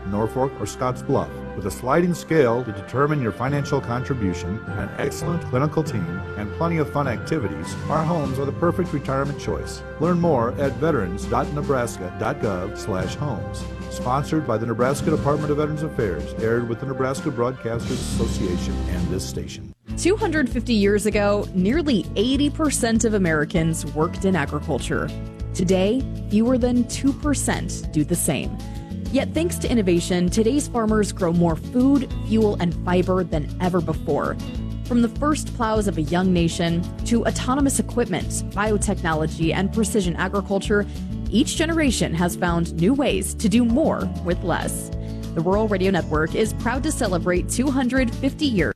Norfolk, or Scottsbluff. With a sliding scale to determine your financial contribution, an excellent clinical team, and plenty of fun activities, our homes are the perfect retirement choice. Learn more at veterans.nebraska.gov/homes. Sponsored by the Nebraska Department of Veterans Affairs, aired with the Nebraska Broadcasters Association and this station. 250 years ago, nearly 80% of Americans worked in agriculture. Today, fewer than 2% do the same. Yet thanks to innovation, today's farmers grow more food, fuel, and fiber than ever before. From the first plows of a young nation to autonomous equipment, biotechnology, and precision agriculture, each generation has found new ways to do more with less. The Rural Radio Network is proud to celebrate 250 years.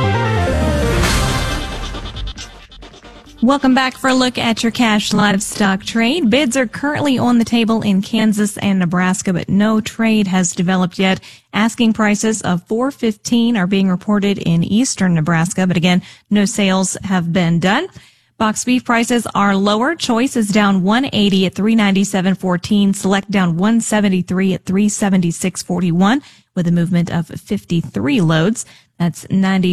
Welcome back for a look at your cash livestock trade. Bids are currently on the table in Kansas and Nebraska, but no trade has developed yet. Asking prices of $4.15 are being reported in eastern Nebraska, but again, no sales have been done. Box beef prices are lower. Choice is down $1.80 at $397.14. Select down $1.73 at $376.41 with a movement of 53 loads. That's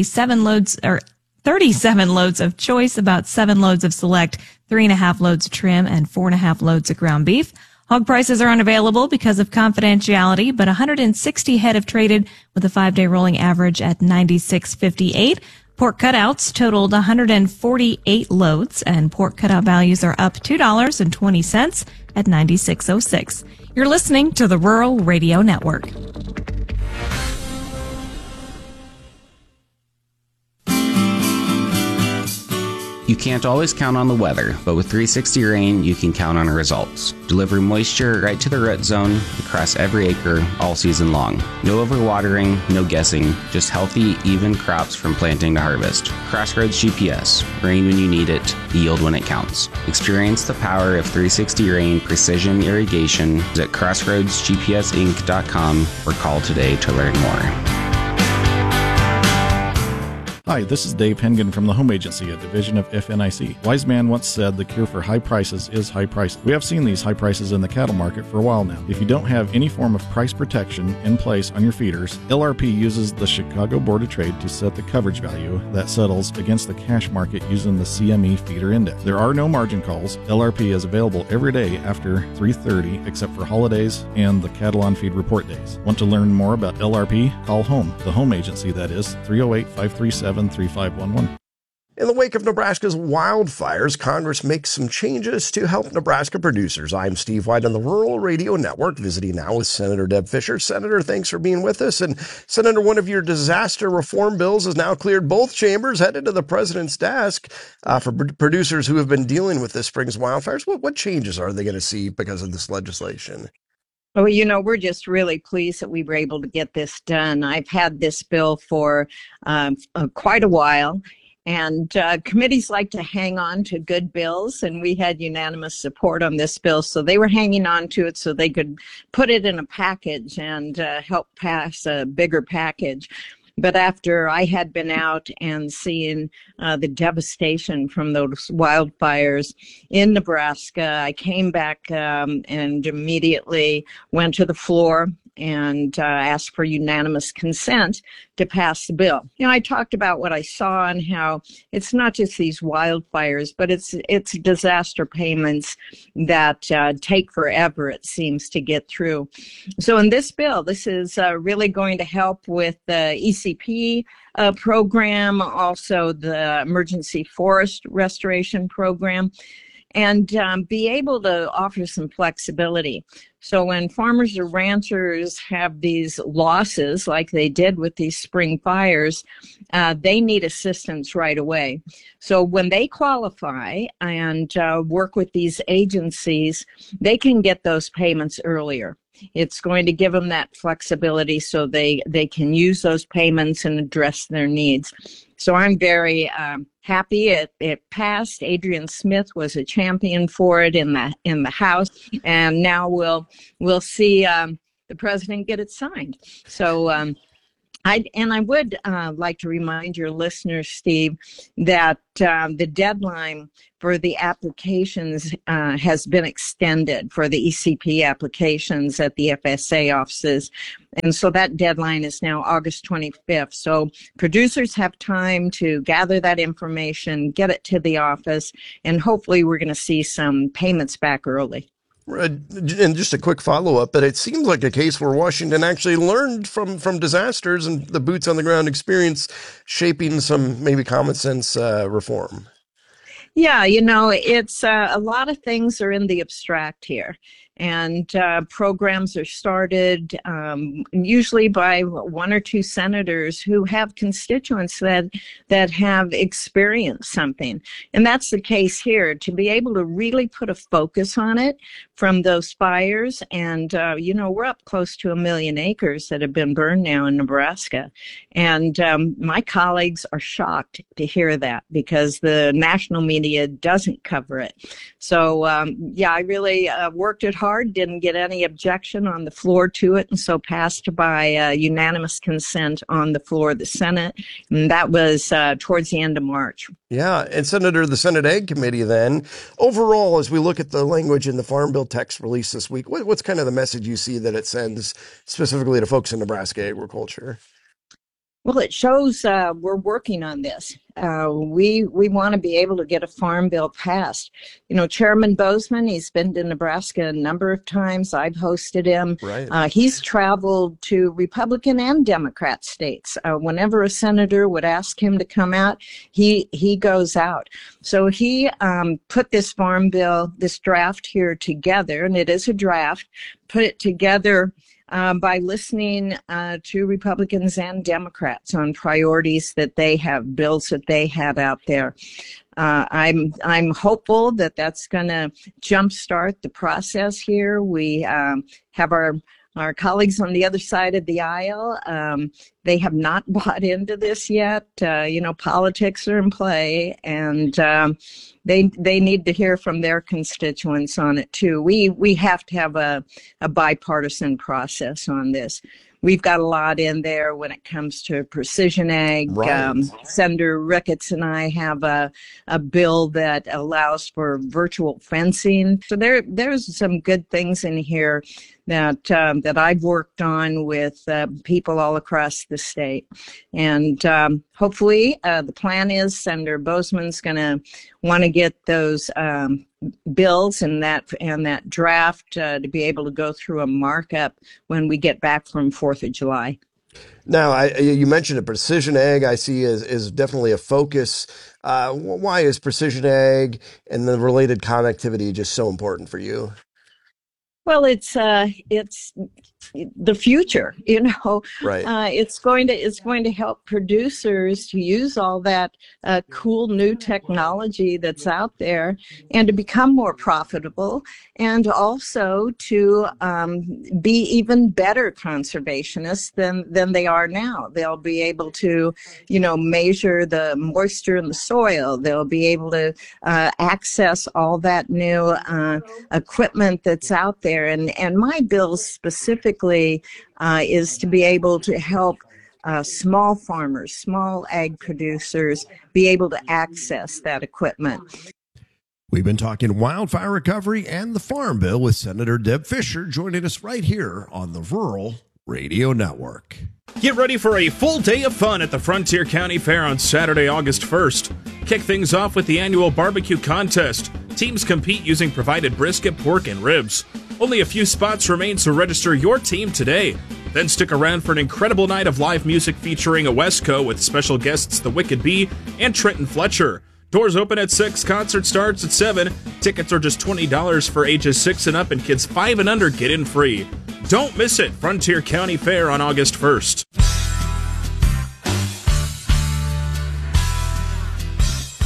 37 loads of choice, about 7 loads of select, 3.5 loads of trim, and 4.5 loads of ground beef. Hog prices are unavailable because of confidentiality, but 160 head have traded with a 5-day rolling average at 96.58. Pork cutouts totaled 148 loads, and pork cutout values are up $2.20 at 96.06. You're listening to the Rural Radio Network. You can't always count on the weather, but with 360 Rain, you can count on results. Deliver moisture right to the root zone across every acre all season long. No overwatering, no guessing, just healthy, even crops from planting to harvest. Crossroads GPS, rain when you need it, yield when it counts. Experience the power of 360 Rain precision irrigation at crossroadsgpsinc.com or call today to learn more. Hi, this is Dave Hengen from the Home Agency, a division of FNIC. Wise man once said the cure for high prices is high prices. We have seen these high prices in the cattle market for a while now. If you don't have any form of price protection in place on your feeders, LRP uses the Chicago Board of Trade to set the coverage value that settles against the cash market using the CME Feeder Index. There are no margin calls. LRP is available every day after 3:30 except for holidays and the cattle on feed report days. Want to learn more about LRP? Call HOME, the Home Agency, that is, 308-537-3511. In the wake of Nebraska's wildfires, Congress makes some changes to help Nebraska producers. I'm Steve White on the Rural Radio Network, visiting now with Senator Deb Fischer. Senator, thanks for being with us. And Senator, one of your disaster reform bills has now cleared both chambers, headed to the president's desk for producers who have been dealing with this spring's wildfires. What changes are they going to see because of this legislation? Well, we're just really pleased that we were able to get this done. I've had this bill for quite a while, and committees like to hang on to good bills, and we had unanimous support on this bill, so they were hanging on to it so they could put it in a package and help pass a bigger package. But after I had been out and seeing the devastation from those wildfires in Nebraska, I came back and immediately went to the floor and asked for unanimous consent to pass the bill. I talked about what I saw and how it's not just these wildfires, but it's disaster payments that take forever, it seems, to get through. So in this bill, this is really going to help with the ECP program, also the Emergency Forest Restoration Program, and be able to offer some flexibility. So when farmers or ranchers have these losses, like they did with these spring fires, they need assistance right away. So when they qualify and work with these agencies, they can get those payments earlier. It's going to give them that flexibility so they can use those payments and address their needs. So I'm very happy it passed. Adrian Smith was a champion for it in the House, and now we'll see the president get it signed. So I would like to remind your listeners, Steve, that the deadline for the applications has been extended for the ECP applications at the FSA offices. And so that deadline is now August 25th. So producers have time to gather that information, get it to the office, and hopefully we're going to see some payments back early. And just a quick follow-up, but it seems like a case where Washington actually learned from disasters and the boots on the ground experience shaping some maybe common sense reform. Yeah, it's a lot of things are in the abstract here. And programs are started usually by one or two senators who have constituents that have experienced something. And that's the case here, to be able to really put a focus on it from those fires. And, we're up close to 1 million acres that have been burned now in Nebraska. And my colleagues are shocked to hear that because the national media doesn't cover it. So, I really worked it hard, didn't get any objection on the floor to it, and so passed by unanimous consent on the floor of the Senate. And that was towards the end of March. Yeah, and Senator, the Senate Ag Committee then, overall, as we look at the language in the Farm Bill text release this week, what's kind of the message you see that it sends specifically to folks in Nebraska agriculture? Well, it shows we're working on this. We want to be able to get a farm bill passed. Chairman Bozeman, he's been to Nebraska a number of times. I've hosted him. Right. He's traveled to Republican and Democrat states. Whenever a senator would ask him to come out, he goes out. So he put this farm bill, this draft here together, and it is a draft, put it together by listening to Republicans and Democrats on priorities that they have, bills that they have out there. I'm hopeful that that's going to jumpstart the process here. We have our colleagues on the other side of the aisle. They have not bought into this yet. Politics are in play, and they need to hear from their constituents on it too. We have to have a bipartisan process on this. We've got a lot in there when it comes to precision ag. Right. Senator Ricketts and I have a bill that allows for virtual fencing. So there's some good things in here that I've worked on with people all across the state. And hopefully the plan is Senator Bozeman's going to want to get those bills and that draft to be able to go through a markup when we get back from 4th of July. Now, you mentioned a precision ag I see is definitely a focus. Why is precision ag and the related connectivity just so important for you? Well, it's the future, Right. It's going to help producers to use all that cool new technology that's out there and to become more profitable, and also to be even better conservationists than they are now. They'll be able to, measure the moisture in the soil. They'll be able to access all that new equipment that's out there. And my bill specifically is to be able to help small farmers, small ag producers be able to access that equipment. We've been talking wildfire recovery and the Farm Bill with Senator Deb Fischer joining us right here on the Rural Radio Network. Get ready for a full day of fun at the Frontier County Fair on Saturday, August 1st. Kick things off with the annual barbecue contest. Teams compete using provided brisket, pork, and ribs. Only a few spots remain, so register your team today. Then stick around for an incredible night of live music featuring a Wesco with special guests The Wicked Bee and Trenton Fletcher. Doors open at 6, concert starts at 7. Tickets are just $20 for ages 6 and up, and kids 5 and under get in free. Don't miss it, Frontier County Fair on August 1st.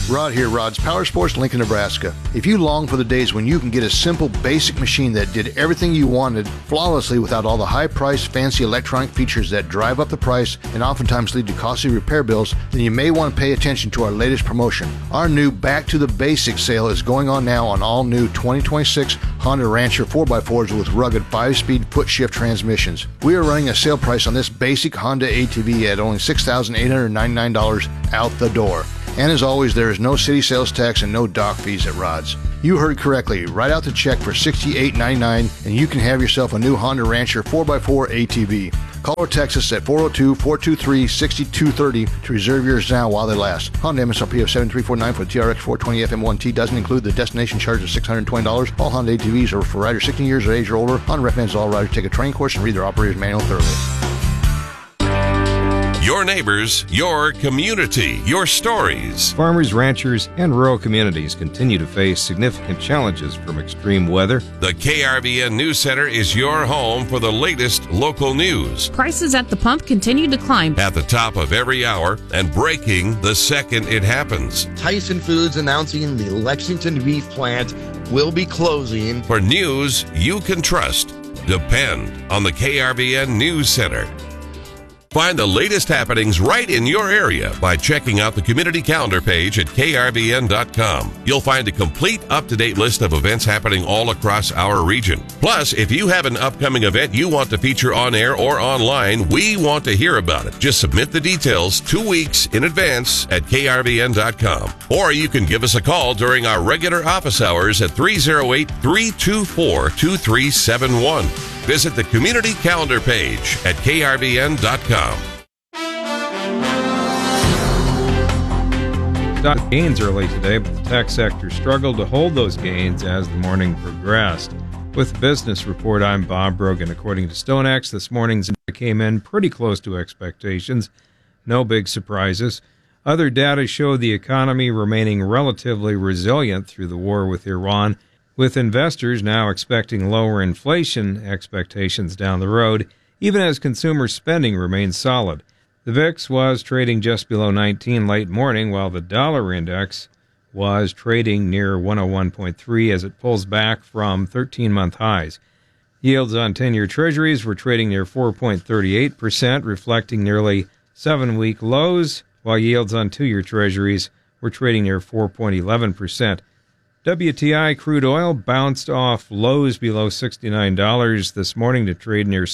Rod here, Rod's Power Sports, Lincoln, Nebraska. If you long for the days when you can get a simple, basic machine that did everything you wanted flawlessly without all the high-priced, fancy electronic features that drive up the price and oftentimes lead to costly repair bills, then you may want to pay attention to our latest promotion. Our new Back to the Basics sale is going on now on all new 2026 Honda Rancher 4x4s with rugged 5-speed foot-shift transmissions. We are running a sale price on this basic Honda ATV at only $6,899 out the door. And as always, there is no city sales tax and no dock fees at Rod's. You heard correctly. Write out the check for $68.99 and you can have yourself a new Honda Rancher 4x4 ATV. Call or text us at 402-423-6230 to reserve yours now while they last. Honda MSRP of $7,349 for the TRX 420 FM1T doesn't include the destination charge of $620. All Honda ATVs are for riders 16 years of age or older. Honda recommends all riders take a training course and read their operator's manual thoroughly. Your neighbors, your community, your stories. Farmers, ranchers, and rural communities continue to face significant challenges from extreme weather. The KRVN News Center is your home for the latest local news. Prices at the pump continue to climb. At the top of every hour and breaking the second it happens. Tyson Foods announcing the Lexington beef plant will be closing. For news you can trust, depend on the KRVN News Center. Find the latest happenings right in your area by checking out the community calendar page at krvn.com. You'll find a complete up-to-date list of events happening all across our region. Plus, if you have an upcoming event you want to feature on air or online, we want to hear about it. Just submit the details 2 weeks in advance at krvn.com. Or you can give us a call during our regular office hours at 308-324-2371. Visit the community calendar page at krvn.com. Gains early today, but the tech sector struggled to hold those gains as the morning progressed. With the business report, I'm Bob Brogan. According to StoneX, this morning's came in pretty close to expectations. No big surprises. Other data show the economy remaining relatively resilient through the war with Iran, with investors now expecting lower inflation expectations down the road, even as consumer spending remains solid. The VIX was trading just below 19 late morning, while the dollar index was trading near 101.3 as it pulls back from 13-month highs. Yields on 10-year treasuries were trading near 4.38%, reflecting nearly 7-week lows, while yields on 2-year treasuries were trading near 4.11%. WTI crude oil bounced off lows below $69 this morning to trade near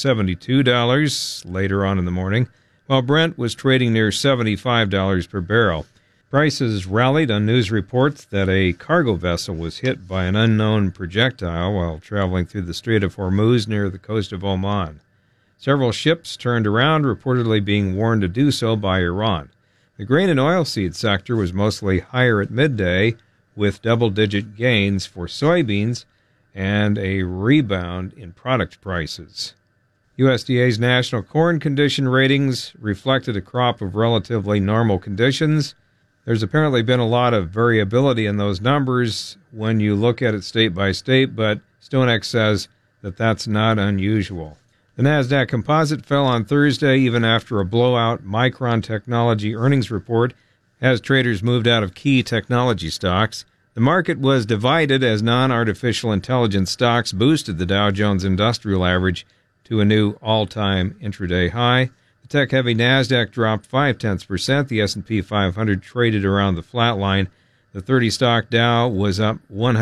$72 later on in the morning, while Brent was trading near $75 per barrel. Prices rallied on news reports that a cargo vessel was hit by an unknown projectile while traveling through the Strait of Hormuz near the coast of Oman. Several ships turned around, reportedly being warned to do so by Iran. The grain and oilseed sector was mostly higher at midday, with double-digit gains for soybeans and a rebound in product prices. USDA's national corn condition ratings reflected a crop of relatively normal conditions. There's apparently been a lot of variability in those numbers when you look at it state by state, but StoneX says that that's not unusual. The NASDAQ Composite fell on Thursday even after a blowout Micron Technology earnings report as traders moved out of key technology stocks. The market was divided as non-artificial intelligence stocks boosted the Dow Jones Industrial Average to a new all-time intraday high. The tech-heavy NASDAQ dropped 0.5%. The S&P 500 traded around the flat line. The 30-stock Dow was up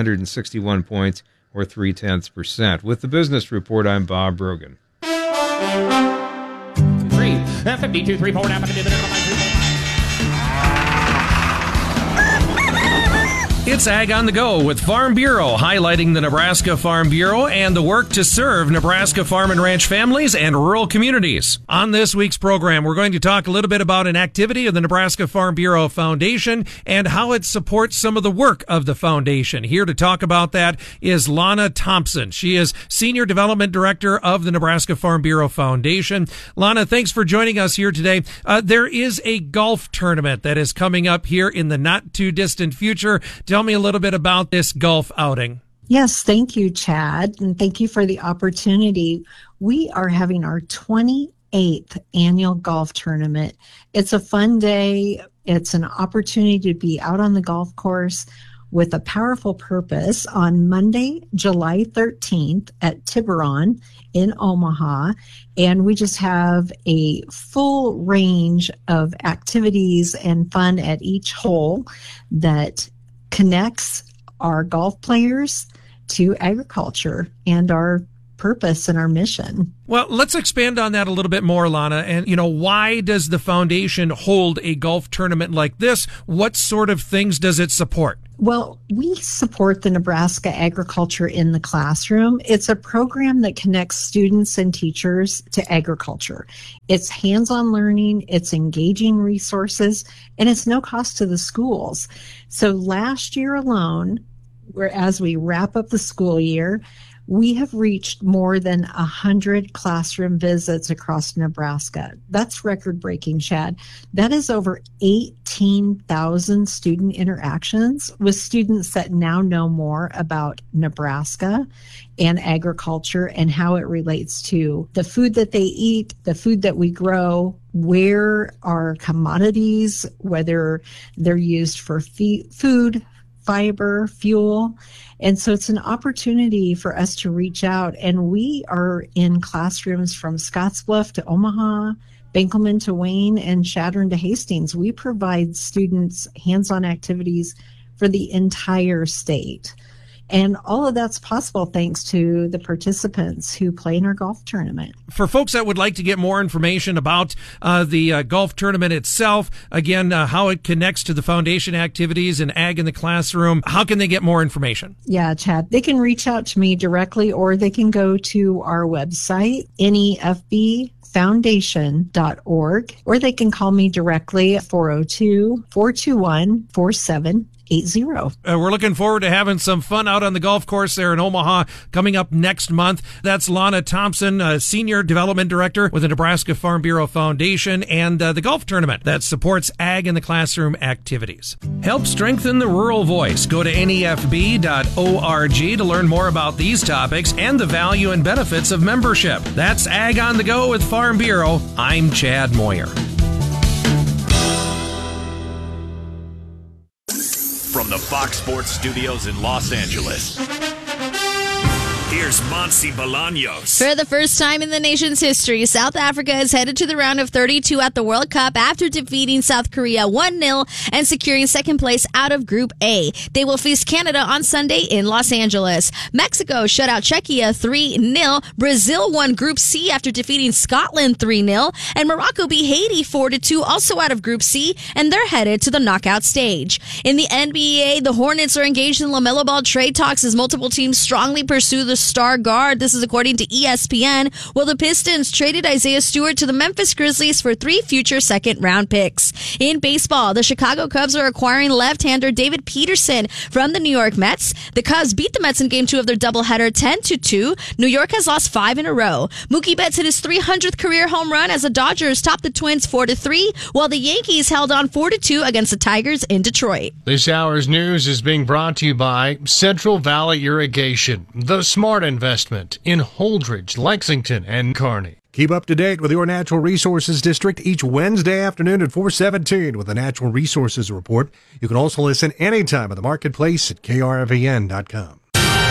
161 points, or 0.3%. With the business report, I'm Bob Brogan. 52, 3, 4, It's Ag on the Go with Farm Bureau, highlighting the Nebraska Farm Bureau and the work to serve Nebraska farm and ranch families and rural communities. On this week's program, we're going to talk a little bit about an activity of the Nebraska Farm Bureau Foundation and how it supports some of the work of the foundation. Here to talk about that is Lana Thompson. She is Senior Development Director of the Nebraska Farm Bureau Foundation. Lana, thanks for joining us here today. There is a golf tournament that is coming up here in the not-too-distant future. Tell me a little bit about this golf outing. Yes, thank you, Chad, and thank you for the opportunity. We are having our 28th annual golf tournament. It's a fun day It's an opportunity to be out on the golf course with a powerful purpose on Monday, July 13th at Tiburon in Omaha. And we just have a full range of activities and fun at each hole that connects our golf players to agriculture and our purpose and our mission. Well, let's expand on that a little bit more, Lana. And, why does the foundation hold a golf tournament like this? What sort of things does it support? Well, we support the Nebraska Agriculture in the Classroom. It's a program that connects students and teachers to agriculture. It's hands-on learning, it's engaging resources, and it's no cost to the schools. So last year alone, as we wrap up the school year, we have reached more than 100 classroom visits across Nebraska. That's record-breaking, Chad. That is over 18,000 student interactions with students that now know more about Nebraska and agriculture and how it relates to the food that they eat, the food that we grow, where our commodities, whether they're used for food, fiber, fuel. And so it's an opportunity for us to reach out. And we are in classrooms from Scottsbluff to Omaha, Benkelman to Wayne, and Chadron to Hastings. We provide students hands-on activities for the entire state. And all of that's possible thanks to the participants who play in our golf tournament. For folks that would like to get more information about the golf tournament itself, again, how it connects to the foundation activities and Ag in the Classroom, how can they get more information? Yeah, Chad, they can reach out to me directly, or they can go to our website, nefbfoundation.org, or they can call me directly at 402-421-4780. We're looking forward to having some fun out on the golf course there in Omaha coming up next month. That's Lana Thompson, Senior Development Director with the Nebraska Farm Bureau Foundation, and the golf tournament that supports Ag in the Classroom activities. Help strengthen the rural voice. Go to nefb.org to learn more about these topics and the value and benefits of membership. That's Ag on the Go with Farm Bureau. I'm Chad Moyer. From the Fox Sports Studios in Los Angeles, here's Monse Bolaños. For the first time in the nation's history, South Africa is headed to the round of 32 at the World Cup after defeating South Korea 1-0 and securing second place out of Group A. They will face Canada on Sunday in Los Angeles. Mexico shut out Czechia 3-0. Brazil won Group C after defeating Scotland 3-0. And Morocco beat Haiti 4-2, also out of Group C, and they're headed to the knockout stage. In the NBA, the Hornets are engaged in LaMelo Ball trade talks as multiple teams strongly pursue the star guard. This is according to ESPN. Well, the Pistons traded Isaiah Stewart to the Memphis Grizzlies for 3 future second-round picks. In baseball, the Chicago Cubs are acquiring left-hander David Peterson from the New York Mets. The Cubs beat the Mets in Game 2 of their doubleheader 10-2. New York has lost 5 in a row. Mookie Betts hit his 300th career home run as the Dodgers topped the Twins 4-3, while the Yankees held on 4-2 against the Tigers in Detroit. This hour's news is being brought to you by Central Valley Irrigation, the smart investment in Holdridge, Lexington, and Kearney. Keep up to date with your Natural Resources District each Wednesday afternoon at 4:17 with the Natural Resources Report. You can also listen anytime at the marketplace at krvn.com.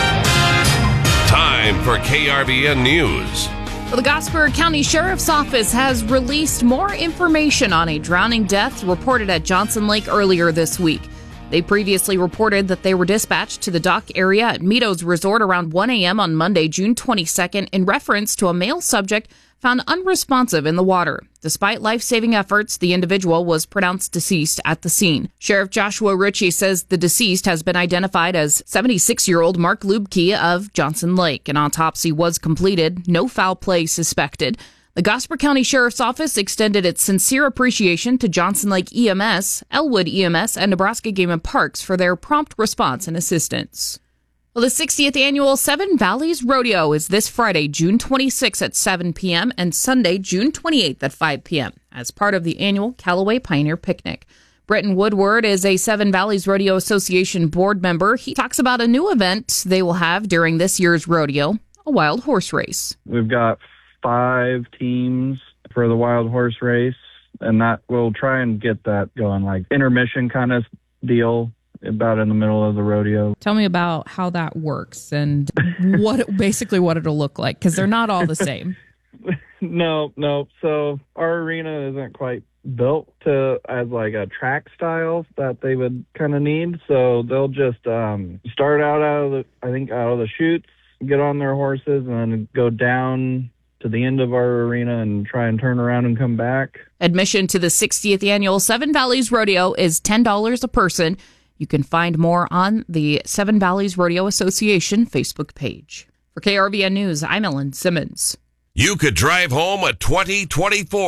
Time for KRVN News. Well, the Gosper County Sheriff's Office has released more information on a drowning death reported at Johnson Lake earlier this week. They previously reported that they were dispatched to the dock area at Meadows Resort around 1 a.m. on Monday, June 22nd, in reference to a male subject found unresponsive in the water. Despite life-saving efforts, the individual was pronounced deceased at the scene. Sheriff Joshua Ritchie says the deceased has been identified as 76-year-old Mark Lubke of Johnson Lake. An autopsy was completed. No foul play suspected. The Gosper County Sheriff's Office extended its sincere appreciation to Johnson Lake EMS, Elwood EMS, and Nebraska Game and Parks for their prompt response and assistance. Well, the 60th annual Seven Valleys Rodeo is this Friday, June 26 at 7 p.m. and Sunday, June 28th at 5 p.m. as part of the annual Callaway Pioneer Picnic. Britton Woodward is a Seven Valleys Rodeo Association board member. He talks about a new event they will have during this year's rodeo, a wild horse race. We've got 5 teams for the wild horse race. and that we'll try and get that going, like intermission kind of deal about in the middle of the rodeo. Tell me about how that works and what it'll look like, because they're not all the same. No. So our arena isn't quite built as like a track style that they would kind of need. So they'll just start out of the chutes, get on their horses, and then go down to the end of our arena and try and turn around and come back. Admission to the 60th annual Seven Valleys Rodeo is $10 a person. You can find more on the Seven Valleys Rodeo Association Facebook page. For KRVN News, I'm Ellen Simmons. You could drive home a 2024